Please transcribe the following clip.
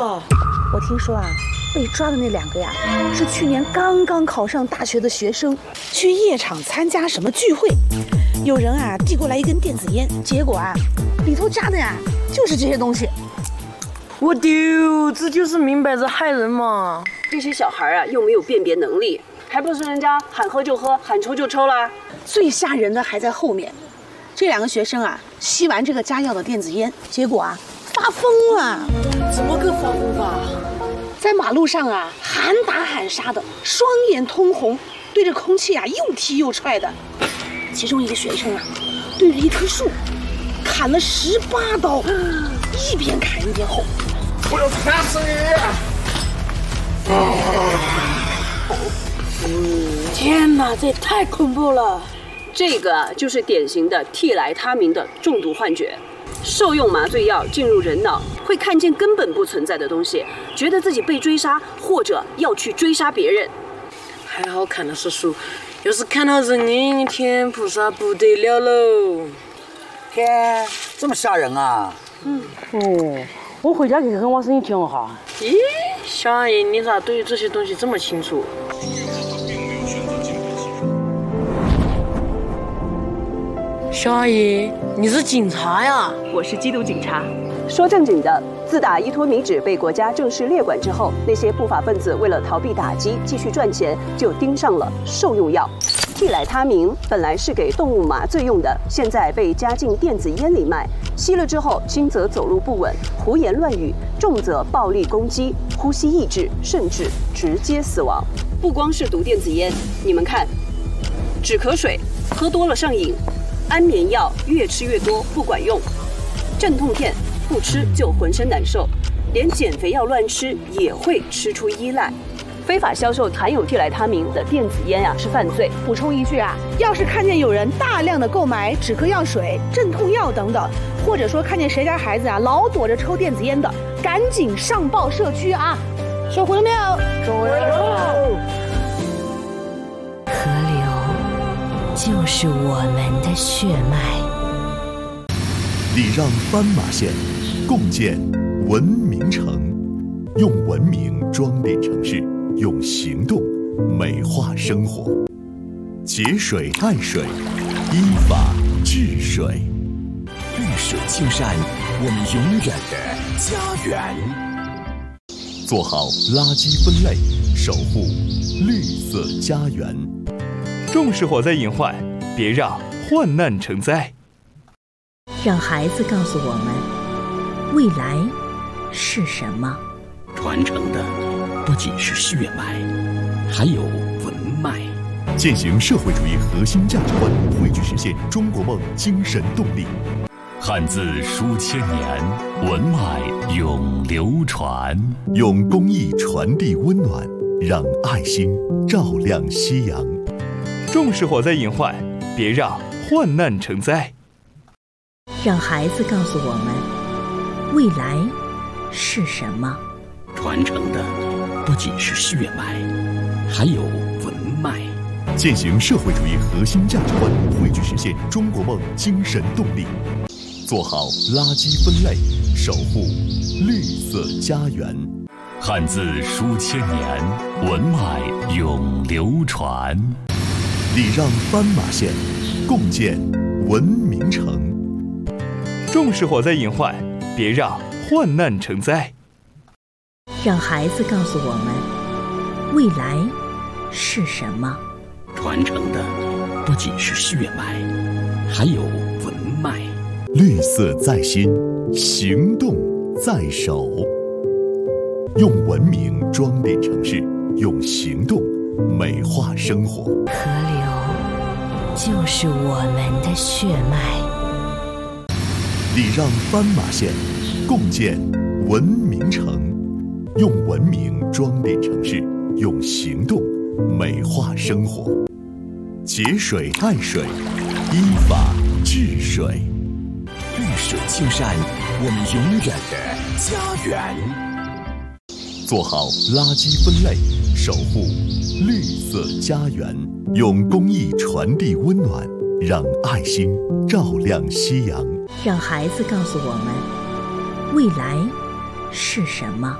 了？ 我听说啊，被抓的那2个呀，是去年刚刚考上大学的学生，去夜场参加什么聚会，有人啊递过来一根电子烟，结果啊，里头加的呀就是这些东西。 我丢，这就是明摆着害人嘛！ 这些小孩啊，又没有辨别能力，还不是人家喊喝就喝，喊抽就抽啦。 最吓人的还在后面，这2个学生啊，吸完这个加药的电子烟，结果啊，发疯了。 怎么个发疯法？ 在马路上啊，喊打喊杀的，双眼通红，对着空气啊又踢又踹的。其中一个学生啊，对着一棵树砍了18刀，一边砍一边吼：“ 我要砍死你！”天哪，这也太恐怖了！ 这个就是典型的替来他明的中毒幻觉。受用麻醉药进入人脑，会看见根本不存在的东西，觉得自己被追杀，或者要去追杀别人。 还好看的是树，要是看到人影，天菩萨不得了喽！ 天，这么吓人啊！ 我回家去跟我声音听了哈。咦，小阿姨，你咋对于这些东西这么清楚？小阿姨，你是警察呀？ 我是缉毒警察。说正经的，自打依托米脂被国家正式列管之后，那些不法分子为了逃避打击，继续赚钱，就盯上了受用药。替来他明本来是给动物麻醉用的，现在被加进电子烟里卖。吸了之后，轻则走路不稳、胡言乱语，重则暴力攻击、呼吸抑制，甚至直接死亡。不光是毒电子烟，你们看，止咳水喝多了上瘾。安眠药越吃越多不管用，镇痛片不吃就浑身难受，连减肥药乱吃也会吃出依赖。非法销售含有替来他明的电子烟是犯罪。 补充一句啊，要是看见有人大量的购买止咳药水、镇痛药等等，或者说看见谁家孩子啊老躲着抽电子烟的，赶紧上报社区啊！收回了没有？收回了。 河流就是我们的血脉， 礼让斑马线，共建文明城，用文明装点城市，用行动美化生活。节水爱水，依法治水。 绿水青山，我们永远的家园。 做好垃圾分类，守护绿色家园。 重视火灾隐患，别让患难成灾。 让孩子告诉我们，未来是什么？ 传承的不仅是血脉，还有文脉。 践行社会主义核心价值观，汇聚实现中国梦精神动力。 汉字书千年，文脉永流传。 用公益传递温暖，让爱心照亮夕阳。 重视火灾隐患，别让患难成灾。 让孩子告诉我们，未来是什么？ 传承的不仅是血脉，还有文脉。 践行社会主义核心价值观，汇聚实现中国梦精神动力。做好垃圾分类，守护绿色家园。 汉字书千年，文脉永流传。 礼让斑马线，共建文明城。 重视火灾隐患，别让患难成灾。 让孩子告诉我们，未来是什么？ 传承的不仅是血脉，还有文脉。 绿色在心，行动在手。用文明装点城市，用行动美化生活。 河流就是我们的血脉。 礼让斑马线，共建文明城。用文明装点城市，用行动美化生活。节水爱水，依法治水。 绿水青山，我们永远的家园。 做好垃圾分类，守护绿色家园。用公益传递温暖，让爱心照亮夕阳。 让孩子告诉我们，未来是什么？